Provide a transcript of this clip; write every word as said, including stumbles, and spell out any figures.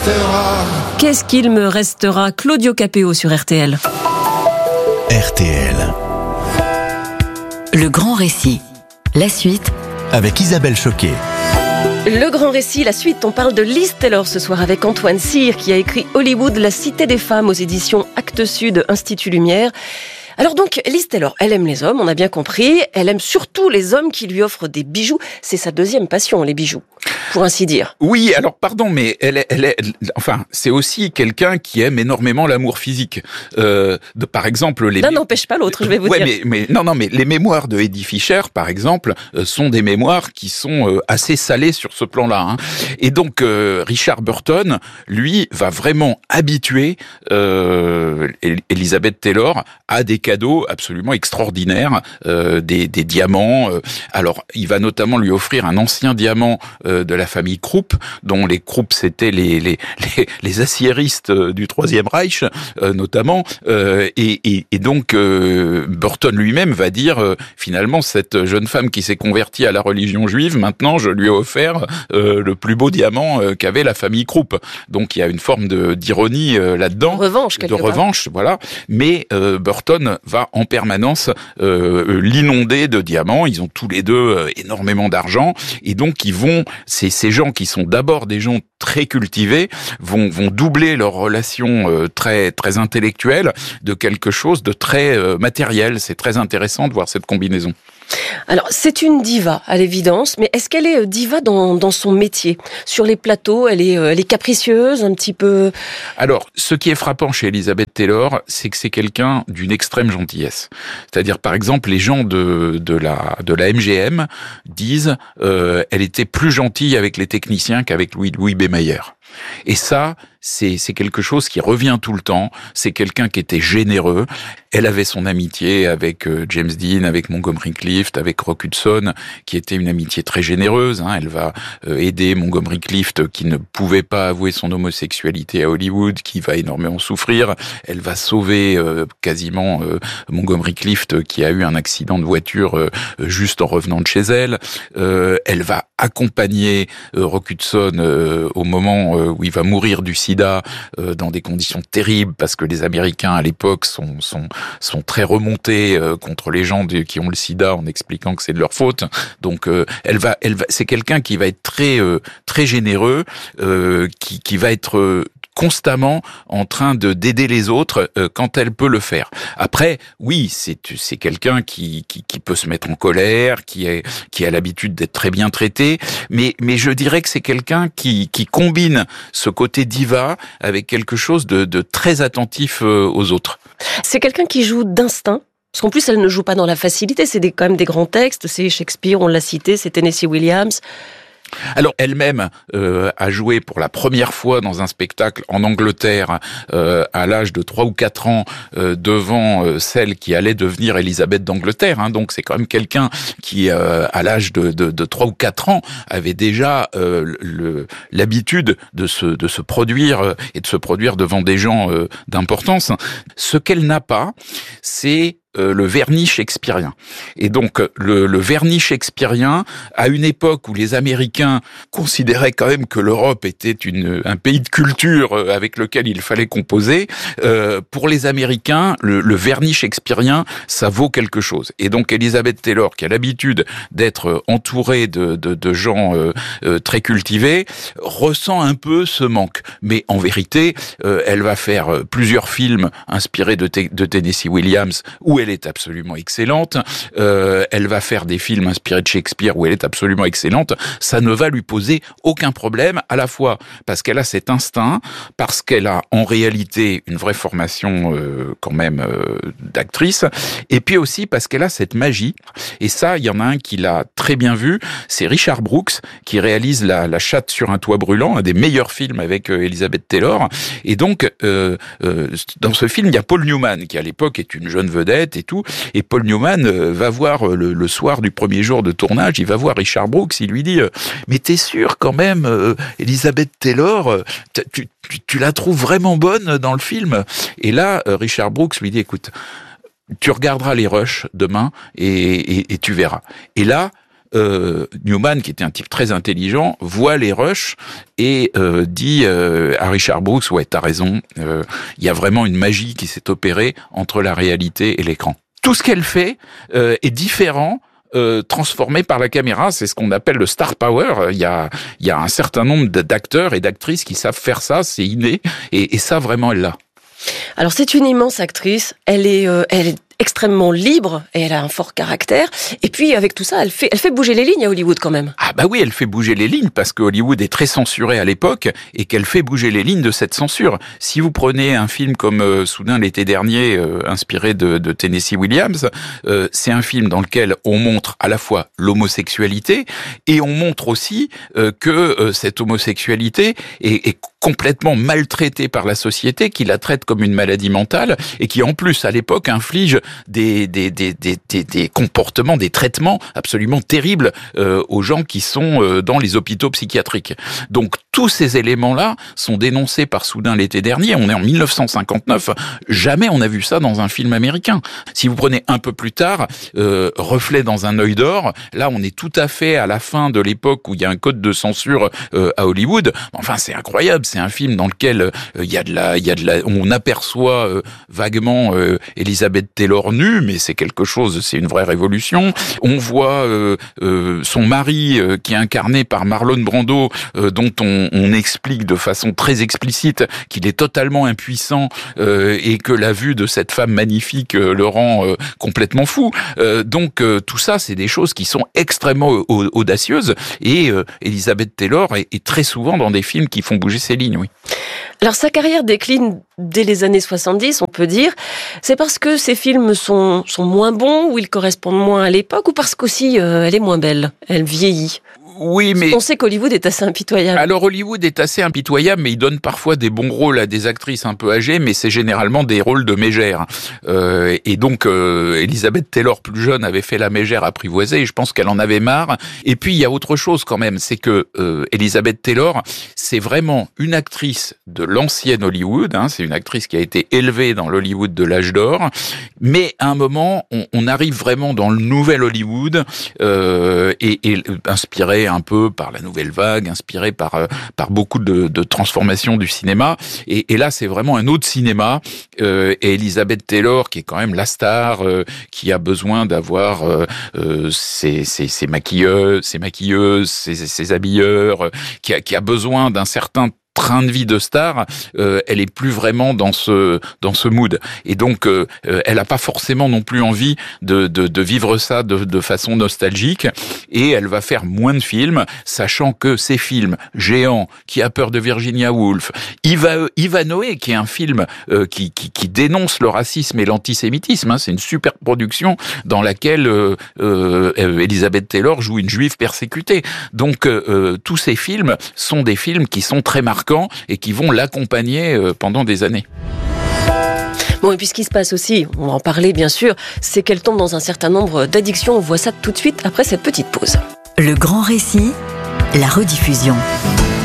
restera. Qu'est-ce qu'il me restera? Claudio Capéo sur R T L. R T L. Le grand récit. La suite avec Isabelle Choquet. Le grand récit, la suite, on parle de Liz Taylor ce soir avec Antoine Cyr qui a écrit Hollywood, la cité des femmes aux éditions Actes Sud, Institut Lumière. Alors donc, Liz Taylor, elle aime les hommes, on a bien compris. Elle aime surtout les hommes qui lui offrent des bijoux. C'est sa deuxième passion, les bijoux, pour ainsi dire. Oui, alors pardon, mais elle, est, elle est, enfin, c'est aussi quelqu'un qui aime énormément l'amour physique. Euh, de, par exemple, les. L'un n'empêche pas l'autre, je vais vous ouais, dire. Mais, mais non, non, mais les mémoires de Eddie Fisher, par exemple, euh, sont des mémoires qui sont euh, assez salées sur ce plan-là. Hein. Et donc, euh, Richard Burton, lui, va vraiment habituer euh, Elizabeth Taylor à des cadeaux absolument extraordinaires, euh, des, des diamants. Euh, alors, il va notamment lui offrir un ancien diamant euh, de la famille Krupp, dont les Krupp c'était les les les, les aciéristes du Troisième Reich, euh, notamment. Euh, et, et, et donc, euh, Burton lui-même va dire euh, finalement cette jeune femme qui s'est convertie à la religion juive, maintenant je lui ai offert euh, le plus beau diamant euh, qu'avait la famille Krupp. Donc, il y a une forme de d'ironie euh, là-dedans, de revanche, quelque de revanche, part. Voilà. Mais euh, Burton va en permanence euh, l'inonder de diamants. Ils ont tous les deux euh, énormément d'argent et donc ils vont, ces, ces gens qui sont d'abord des gens très cultivés, vont, vont doubler leur relation euh, très, très intellectuelle de quelque chose de très euh, matériel. C'est très intéressant de voir cette combinaison. Alors, c'est une diva, à l'évidence, mais est-ce qu'elle est diva dans, dans son métier? Sur les plateaux, elle est, elle est capricieuse, un petit peu... Alors, ce qui est frappant chez Elizabeth Taylor, c'est que c'est quelqu'un d'une extrême gentillesse. C'est-à-dire, par exemple, les gens de, de, la, de la M G M disent euh, elle était plus gentille avec les techniciens qu'avec Louis, Louis B. Mayer. Et ça, c'est, c'est quelque chose qui revient tout le temps. C'est quelqu'un qui était généreux. Elle avait son amitié avec euh, James Dean, avec Montgomery Clift, avec Rock Hudson, qui était une amitié très généreuse. Hein. Elle va euh, aider Montgomery Clift, qui ne pouvait pas avouer son homosexualité à Hollywood, qui va énormément souffrir. Elle va sauver euh, quasiment euh, Montgomery Clift, qui a eu un accident de voiture euh, juste en revenant de chez elle. Euh, elle va accompagner euh, Rock Hudson euh, au moment euh, où il va mourir du sida euh, dans des conditions terribles, parce que les Américains à l'époque sont sont sont très remontés euh, contre les gens de, qui ont le sida en expliquant que c'est de leur faute. Donc euh, elle va elle va c'est quelqu'un qui va être très euh, très généreux, euh, qui qui va être euh, constamment en train de d'aider les autres euh, quand elle peut le faire. Après, oui, c'est c'est quelqu'un qui qui qui peut se mettre en colère, qui est qui a l'habitude d'être très bien traité, mais mais je dirais que c'est quelqu'un qui qui combine ce côté diva avec quelque chose de de très attentif euh, aux autres. C'est quelqu'un qui joue d'instinct. Parce qu'en plus, elle ne joue pas dans la facilité. C'est des, quand même des grands textes. C'est Shakespeare, on l'a cité, c'est Tennessee Williams. Alors elle-même euh, a joué pour la première fois dans un spectacle en Angleterre euh, à l'âge de trois ou quatre ans euh, devant euh, celle qui allait devenir Élisabeth d'Angleterre. Hein. Donc c'est quand même quelqu'un qui, euh, à l'âge de, de, de trois ou quatre ans, avait déjà euh, le, l'habitude de se, de se produire euh, et de se produire devant des gens euh, d'importance. Ce qu'elle n'a pas, c'est le vernis shakespearien. Et donc, le, le vernis shakespearien, à une époque où les Américains considéraient quand même que l'Europe était une, un pays de culture avec lequel il fallait composer, euh, pour les Américains, le, le vernis shakespearien, ça vaut quelque chose. Et donc, Elizabeth Taylor, qui a l'habitude d'être entourée de, de, de gens euh, euh, très cultivés, ressent un peu ce manque. Mais en vérité, euh, elle va faire plusieurs films inspirés de, te, de Tennessee Williams, où elle est absolument excellente. Euh, elle va faire des films inspirés de Shakespeare où elle est absolument excellente. Ça ne va lui poser aucun problème, à la fois parce qu'elle a cet instinct, parce qu'elle a en réalité une vraie formation euh, quand même euh, d'actrice, et puis aussi parce qu'elle a cette magie. Et ça, il y en a un qui l'a très bien vu, c'est Richard Brooks, qui réalise la, la chatte sur un toit brûlant, un des meilleurs films avec euh, Elizabeth Taylor. Et donc, euh, euh, dans ce film, il y a Paul Newman, qui à l'époque est une jeune vedette et tout. Et Paul Newman euh, va voir le, le soir du premier jour de tournage, il va voir Richard Brooks, il lui dit euh, « Mais t'es sûr quand même, euh, Elizabeth Taylor, euh, tu, tu, tu la trouves vraiment bonne dans le film ?» Et là, euh, Richard Brooks lui dit « Écoute, tu regarderas les rushs demain et, et, et tu verras. » Et là, euh, Newman, qui était un type très intelligent, voit les rushs et euh, dit euh, à Richard Brooks, ouais, t'as raison, il euh, y a vraiment une magie qui s'est opérée entre la réalité et l'écran. Tout ce qu'elle fait euh, est différent, Euh, transformé par la caméra. C'est ce qu'on appelle le star power. Il y a, il y a un certain nombre d'acteurs et d'actrices qui savent faire ça, c'est inné, et, et ça, vraiment, elle l'a. Alors, c'est une immense actrice, elle est, euh, elle est extrêmement libre, et elle a un fort caractère, et puis avec tout ça, elle fait, elle fait bouger les lignes à Hollywood quand même. Ah bah oui, elle fait bouger les lignes, parce que Hollywood est très censuré à l'époque, et qu'elle fait bouger les lignes de cette censure. Si vous prenez un film comme euh, Soudain l'été dernier, euh, inspiré de, de Tennessee Williams, euh, c'est un film dans lequel on montre à la fois l'homosexualité, et on montre aussi euh, que euh, cette homosexualité est, est complètement maltraitée par la société, qui la traite comme une maladie mentale, et qui en plus, à l'époque, inflige Des, des, des, des, des, des comportements, des traitements absolument terribles euh, aux gens qui sont euh, dans les hôpitaux psychiatriques. Donc tous ces éléments-là sont dénoncés par Soudain l'été dernier. On est en mille neuf cent cinquante-neuf. Jamais on a vu ça dans un film américain. Si vous prenez un peu plus tard, euh, Reflet dans un œil d'or, là on est tout à fait à la fin de l'époque où il y a un code de censure euh, à Hollywood. Enfin c'est incroyable, c'est un film dans lequel euh, il y a de la, il y a de la, on aperçoit euh, vaguement euh, Elizabeth Taylor nue, mais c'est quelque chose, c'est une vraie révolution. On voit euh, euh, son mari euh, qui est incarné par Marlon Brando, euh, dont on, on explique de façon très explicite qu'il est totalement impuissant euh, et que la vue de cette femme magnifique euh, le rend euh, complètement fou. Euh, donc euh, tout ça, c'est des choses qui sont extrêmement euh, audacieuses, et euh, Elizabeth Taylor est, est très souvent dans des films qui font bouger ses lignes, oui. Alors sa carrière décline dès les années soixante-dix, on peut dire. C'est parce que ses films sont, sont moins bons, ou ils correspondent moins à l'époque, ou parce qu'aussi euh, elle est moins belle, elle vieillit? Oui, mais on sait qu'Hollywood est assez impitoyable. Alors Hollywood est assez impitoyable, mais il donne parfois des bons rôles à des actrices un peu âgées, mais c'est généralement des rôles de mégères. Euh, et donc euh, Elizabeth Taylor, plus jeune, avait fait la mégère apprivoisée, et je pense qu'elle en avait marre. Et puis il y a autre chose quand même, c'est que euh, Elizabeth Taylor, c'est vraiment une actrice de l'ancienne Hollywood. Hein, c'est une actrice qui a été élevée dans l'Hollywood de l'âge d'or, mais à un moment, on, on arrive vraiment dans le nouvel Hollywood, euh, et, et inspiré un peu par la nouvelle vague, inspiré par euh, par beaucoup de, de transformations du cinéma. Et, et là, c'est vraiment un autre cinéma. Euh, et Elizabeth Taylor, qui est quand même la star, euh, qui a besoin d'avoir euh, euh, ses, ses, ses maquilleuses, ses maquilleuses, ses, ses habilleurs, euh, qui a, qui a besoin d'un certain train de vie de star, euh, elle est plus vraiment dans ce dans ce mood, et donc euh, elle a pas forcément non plus envie de de, de vivre ça de, de façon nostalgique, et elle va faire moins de films, sachant que ces films Géant, Qui a peur de Virginia Woolf, Iva, Ivanhoe, qui est un film euh, qui, qui qui dénonce le racisme et l'antisémitisme, hein, c'est une super production dans laquelle euh, euh, Elizabeth Taylor joue une juive persécutée. Donc euh, tous ces films sont des films qui sont très marquants et qui vont l'accompagner pendant des années. Bon, et puis ce qui se passe aussi, on va en parler bien sûr, c'est qu'elle tombe dans un certain nombre d'addictions. On voit ça tout de suite après cette petite pause. Le grand récit, la rediffusion.